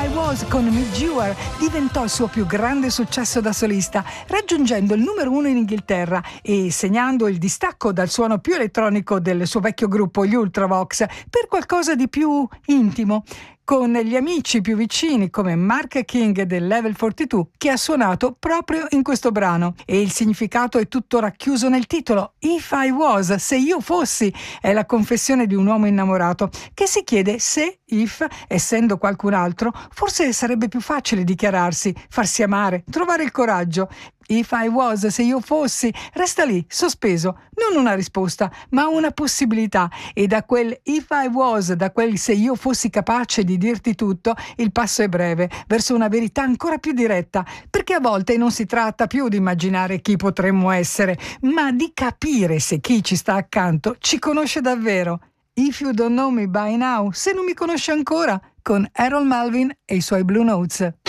I Was con Mick Jagger diventò il suo più grande successo da solista, raggiungendo il numero 1 in Inghilterra e segnando il distacco dal suono più elettronico del suo vecchio gruppo, gli Ultravox, per qualcosa di più intimo, con gli amici più vicini come Mark King del Level 42, che ha suonato proprio in questo brano. E il significato è tutto racchiuso nel titolo. If I Was, se io fossi, è la confessione di un uomo innamorato che si chiede se, essendo qualcun altro, forse sarebbe più facile dichiararsi, farsi amare, trovare il coraggio. If I was, se io fossi, resta lì, sospeso, non una risposta, ma una possibilità. E da quel if I was, da quel se io fossi capace di dirti tutto, il passo è breve, verso una verità ancora più diretta, perché a volte non si tratta più di immaginare chi potremmo essere, ma di capire se chi ci sta accanto ci conosce davvero. If you don't know me by now, se non mi conosci ancora, con Harold Melvin e i suoi Blue Notes.